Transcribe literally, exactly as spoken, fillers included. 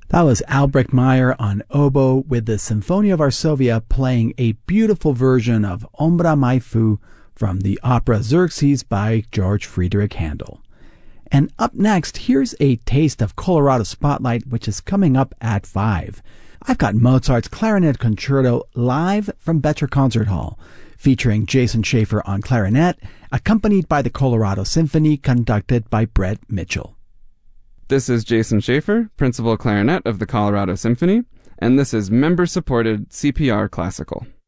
That was Albrecht Meyer on oboe with the Symphonia of Varsovia playing a beautiful version of Ombra Mai Fu from the opera Xerxes by George Friedrich Handel. And up next, here's a taste of Colorado Spotlight, which is coming up at five. I've got Mozart's Clarinet Concerto live from Boettcher Concert Hall, featuring Jason Schaefer on clarinet, accompanied by the Colorado Symphony conducted by Brett Mitchell. This is Jason Schaefer, Principal Clarinet of the Colorado Symphony, and this is member-supported C P R Classical.